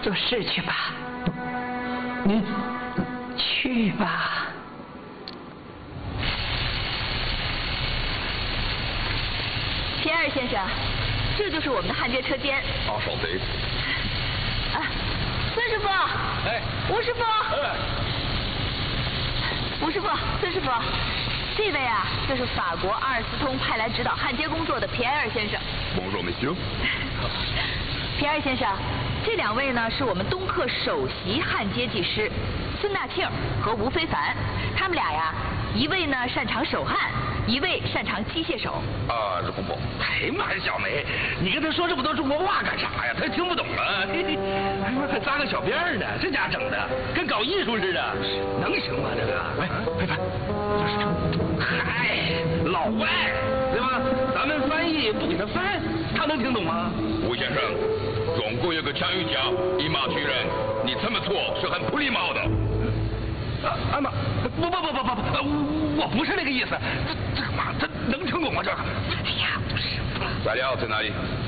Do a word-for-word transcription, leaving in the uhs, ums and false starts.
做事去吧。 您去吧。 皮埃尔先生，这就是我们的焊接车间。 阿少贼。 啊，孙师傅。 哎。 吴师傅。 哎。 吴师傅，孙师傅，这位啊，就是法国阿尔斯通派来指导焊接工作的皮埃尔先生。 Bonjour, monsieur。 皮埃尔先生，这两位呢是我们东客首席焊接技师孙大庆和吴非凡，他们俩呀，一位呢擅长手焊，一位擅长机械手。 啊，这不不，哎呀妈呀，小梅，你跟他说这么多中国话干啥呀？他听不懂啊！还扎个小辫儿呢，这家整的跟搞艺术似的，能行吗？这个，哎，非凡，就是这，嗨，老外，对吧？咱们翻译不给他翻，他能听懂吗？ 吴先生，中国有个成语叫一马取人，你这么做是很不礼貌的。 啊啊妈！不不不不不不，我不是那个意思。这这干嘛？他能听懂吗？这个？哎呀，不是。 材料在哪里？